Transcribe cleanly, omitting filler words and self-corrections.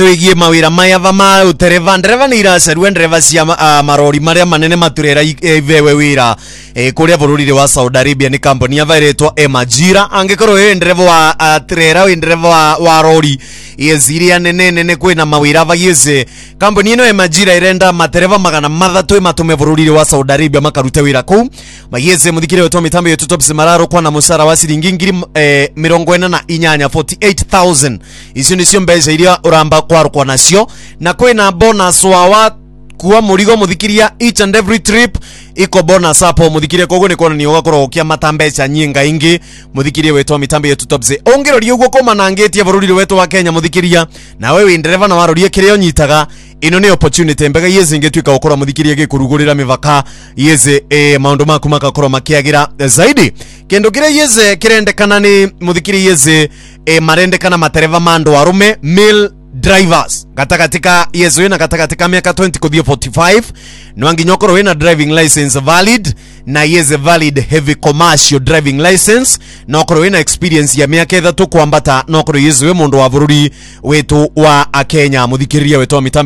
Wigie mawira maya vama utereva ndereva ni iracerua ndereva cia marori maria manene maturera ivewe wira kuria bururi wa Saudi Arabia ni company ya vairetwa Emajira angikorwo we ndereva wa trailer we ndereva wa rori yeziria nene kwina mawira vayeze company ino Emajira irenda matereva magana mathatu matume bururi wa Saudi Arabia makarute wira ku mayeze muthikire wetu mitambo yetu top simararo kwa na musara wa ciringi ngiri 48,000 icio nicio mbeca iria uramba kwa nacio na kwina bonus wa kuwa murigo muthikiria each and every trip iko bonus hapo muthikiria kogo ni kona ni ugakorwo kia matambeca nyinga ingi muthikiria wetu mitambo yetu top ze ongeroria uguo komanangetie bururi wetu wa Kenya muthikiria na wewe ndereva na waroria kirio nyitaga ino ni opportunity mbega yeze ingetwika gukora muthikiria gikurugurira mivaka yeze maundu maku makakorwo makiagira zaidi kendo kire yeze kirendekana ni muthikiria yeze marendekana matereva mando arume male drivers katika yezo na katika miaka 20 kuthia 45 nwanginyokoro wena driving license valid na yeze valid heavy commercial driving license na okoro wena experience ya miaka 3 kuambata na okoro yezo we mundu wa bururi wetu wa Kenya muthikiria wetu wa mitambo